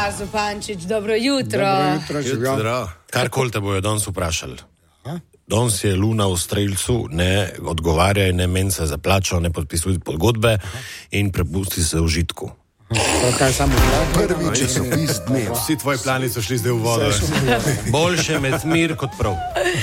Matjaž Zupančič, dobro jutro. Dobro jutro. Karkoli te bojo danes vprašali. Danes je luna v strelcu, ne odgovarjaj, ne meni se za plačo, ne podpisuj pogodbe in prepusti se užitku. Prvi časopis dne. Vsi tvoji plani so šli zdaj v vodo. Boljše med mir kot prav.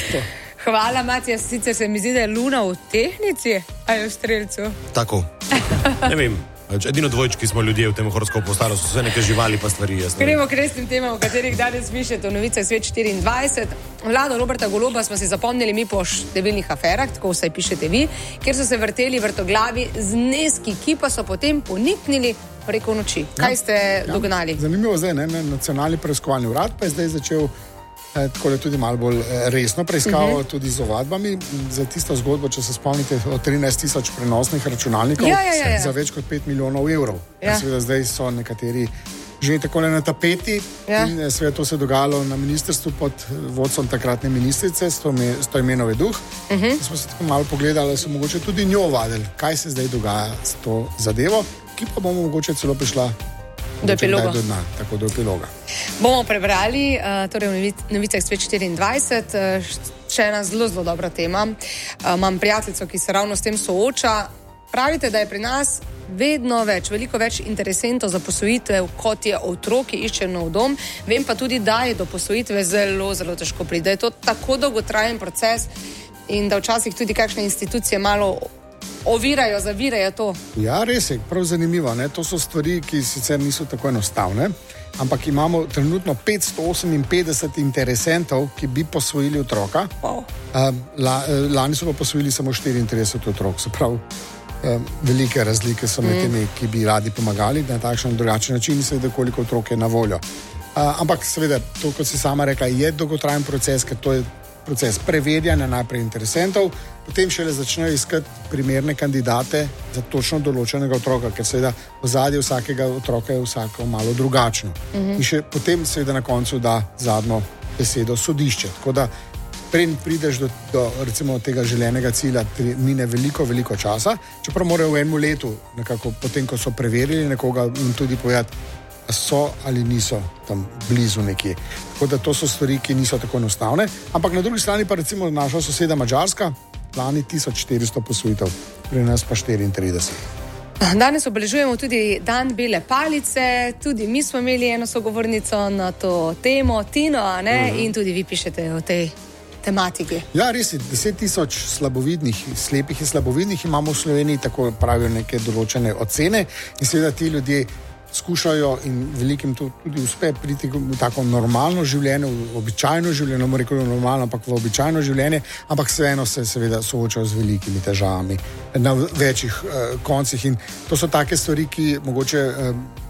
Hvala, Matjaž, sicer se mi zdi, da je luna v tehnici, ali v strelcu. Tako. Ne vem. Edino dvojčki smo ljudje v tem horoskopu postalo, so vse neke živali pa stvari. Gremo k resnim temam, o katerih danes pišete v novicah Svet 24. Vlado Roberta Goloba smo si zapomnili mi po številnih aferah, tako vsaj pišete vi, kjer so se vrteli vrtoglavi zneski, ki pa so potem poniknili preko noči. Kaj ste dognali? Zanimivo zdaj, Nacionalni preiskovalni urad pa je zdaj začel tako je tudi malo bolj resno preiskavo, tudi z ovadbami. Za tisto zgodbo, če se spomnite, o 13,000 prenosnih računalnikov za več kot 5 milijonov evrov. Seveda zdaj so nekateri že takole na tapeti in seveda to se dogajalo na ministrstvu pod vodstvom takratne ministrice Stojmenove Duh. Smo se tako malo pogledali, so mogoče tudi njo ovadili, kaj se zdaj dogaja s to zadevo, ki pa bomo mogoče celo prišla do epiloga. Bomo prebrali, torej v novicah Svet 24, še ena zelo dobra tema. Imam prijateljico, ki se ravno s tem sooča. Pravite, da je pri nas veliko več interesentov za posvojitev, kot je otrok, ki išče nov dom. Vem pa tudi, da je do posvojitve zelo težko priti. Da je to tako dolgotrajen proces in da včasih tudi kakšne institucije malo ovirajo, zavirajo to. Ja, res je, prav zanimivo. To so stvari, ki sicer niso tako enostavne, ampak imamo trenutno 558 interesentov, ki bi posvojili otroka. Wow. Lani so pa posvojili samo 34 otrok, se pravi, velike razlike so med temi, ki bi radi pomagali na takšen drugačen način, seveda koliko otrok je na voljo. Ampak seveda, to, kot si sama rekla, je dolgotrajen proces, ker to je proces preverjanja najprej interesentov, potem šele začnejo iskati primerne kandidate za točno določenega otroka, ker seveda ozadje vsakega otroka je vsako malo drugačno. In še potem seveda na koncu da zadnjo besedo sodišče. Tako da preden prideš do recimo tega želenega cilja, mine veliko časa, čeprav morajo v enem letu, nekako potem, ko so preverili nekoga in tudi povedati, so ali niso tam blizu nekje. Tako da to so stvari, ki niso tako enostavne. Ampak na drugi strani pa recimo naša soseda Madžarska, lani 1400 posvojitev, pri nas pa 34. Danes obeležujemo tudi dan bele palice, tudi mi smo imeli eno sogovornico na to temo, Tino, in tudi vi pišete o tej tematiki. Ja, res je, 10,000 slabovidnih, slepih in slabovidnih imamo v Sloveniji, tako pravijo neke določene ocene in seveda ti ljudje skušajo in velikim tudi uspe priti v tako normalno življenje, v običajno življenje, ne morem reči normalno, ampak v običajno življenje, ampak vseeno se seveda soočajo z velikimi težavami na večjih koncih in to so take stvari, ki mogoče